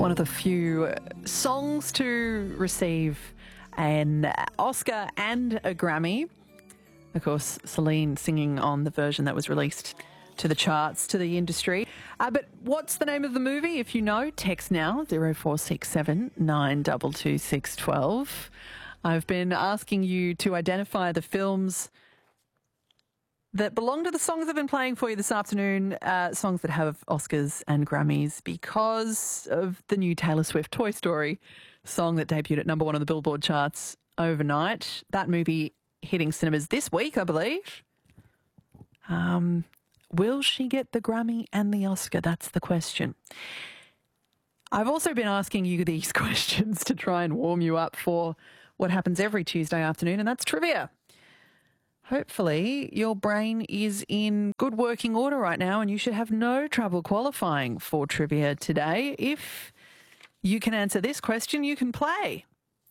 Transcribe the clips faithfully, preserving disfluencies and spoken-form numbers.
One of the few songs to receive an Oscar and a Grammy. Of course, Celine singing on the version that was released to the charts, to the industry. Uh, but what's the name of the movie? If you know, text now, zero four six seven nine two two six one two. I've been asking you to identify the films that belong to the songs I've been playing for you this afternoon, uh, songs that have Oscars and Grammys because of the new Taylor Swift Toy Story song that debuted at number one on the Billboard charts overnight. That movie hitting cinemas this week, I believe. Um, will she get the Grammy and the Oscar? That's the question. I've also been asking you these questions to try and warm you up for what happens every Tuesday afternoon, and that's trivia. Hopefully your brain is in good working order right now and you should have no trouble qualifying for trivia today. If you can answer this question, you can play.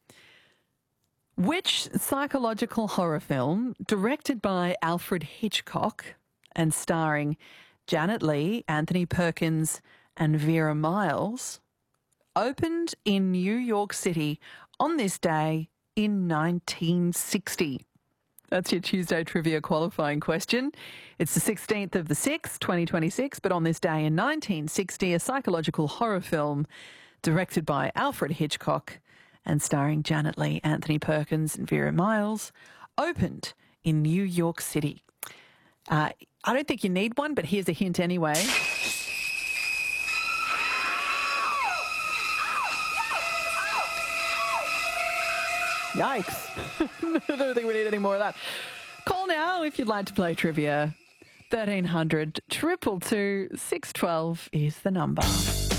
Which psychological horror film, directed by Alfred Hitchcock and starring Janet Leigh, Anthony Perkins and Vera Miles, opened in New York City on this day in nineteen sixty? That's your Tuesday trivia qualifying question. It's the sixteenth of the sixth, twenty twenty-six, but on this day in nineteen sixty, a psychological horror film directed by Alfred Hitchcock and starring Janet Leigh, Anthony Perkins and Vera Miles opened in New York City. Uh, I don't think you need one, but here's a hint anyway. Yikes. I don't think we need any more of that. Call now if you'd like to play trivia. thirteen hundred, two two two, six one two is the number.